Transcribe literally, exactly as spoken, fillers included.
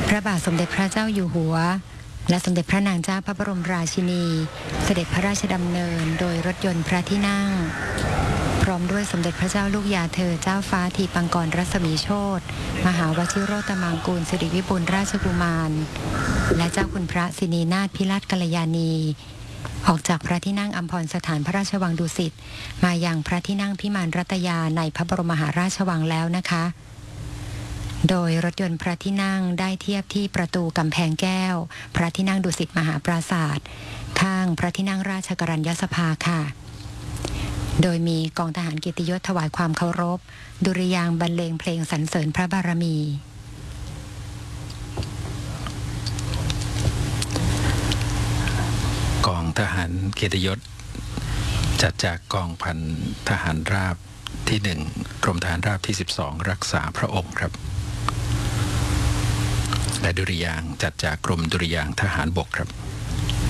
พระบาทสมเด็จพระเจ้าอยู่หัวและสมเด็จพระนางเจ้าพระบรมราชินีเสด็จพระราชดำเนินโดยรถยนต์พระที่นั่งพร้อมด้วยสมเด็จพระเจ้าลูกยาเธอเจ้าฟ้าทีปังกรรัศมีโชติมหาวชิโรตมังกูลสิริวิบูลย์ราชกุมารและเจ้าคุณพระสินีนาถพิราชกัลยาณีออกจากพระที่นั่งอัมพรสถานพระราชวังดุสิตมายังพระที่นั่งพิมานรัตยาในพระบรมมหาราชวังแล้วนะคะโดยรถยนต์พระที่นั่งได้เทียบที่ประตูกำแพงแก้วพระที่นั่งดุสิตมหาปราสาทข้างพระที่นั่งราชกรัญญสภาค่ะโดยมีกองทหารเกียรติยศถวายความเคารพดุริยางค์บรรเลงเพลงสรรเสริญพระบารมีกองทหารเกียรติยศจัดจากกองพันทหารราบที่หนึ่งกรมทหารราบที่สิบสองรักษาพระองค์ครับและดุริยางค์จัดจากกรมดุริยางค์ทหารบกครับ